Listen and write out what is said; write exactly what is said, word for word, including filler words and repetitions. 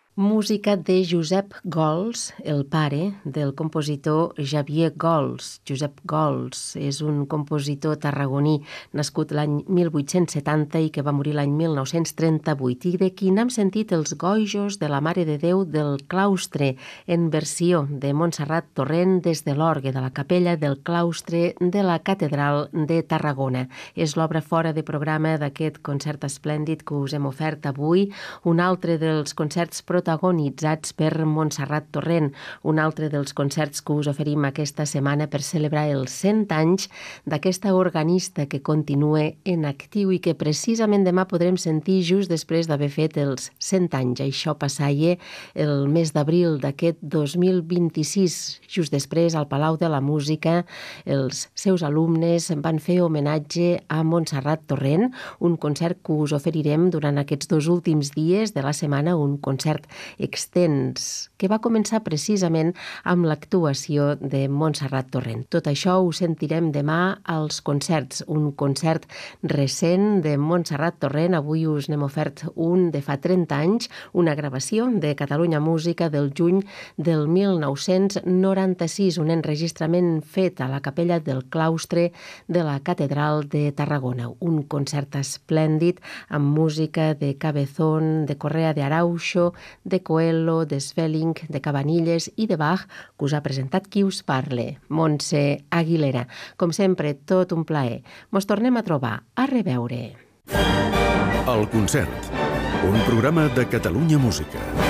Música de Josep Gols, el pare del compositor Xavier Gols. Josep Gols és un compositor tarragoní nascut l'any mil vuit-cents setanta i que va morir l'any mil nou-cents trenta-vuit i de qui n'hem sentit els gojos de la Mare de Déu del Claustre en versió de Montserrat Torrent des de l'orgue de la capella del claustre de la Catedral de Tarragona. És l'obra fora de programa d'aquest concert esplèndid que us hem ofert avui, un altre dels concerts protagonitzats per Montserrat Torrent, un altre dels concerts que us oferim aquesta setmana per celebrar els cent anys d'aquesta organista que continua en actiu i que precisament demà podrem sentir just després d'haver fet els cent anys. Això passaia el mes d'abril d'aquest dos mil vint-i-sis. Just després, al Palau de la Música, els seus alumnes van fer homenatge a Montserrat Torrent, un concert que us oferirem durant aquests dos últims dies de la setmana, un concert extens que va començar precisament amb l'actuació de Montserrat Torrent. Tot això ho sentirem demà als concerts, un concert recent de Montserrat Torrent. Avui us n'hem ofert un de fa trenta anys, una gravació de Catalunya Música del juny del mil nou-cents noranta-sis, un enregistrament fet a la capella del claustre de la Catedral de Tarragona. Un concert esplèndid amb música de Cabezón, de Correa de Arauxo, de Coelho, de Svelling, de Cabanilles i de Bach, que us ha presentat qui us parle, Montse Aguilera. Com sempre, tot un plaer. Mos tornem a trobar. A reveure. El concert, un programa de Catalunya Música.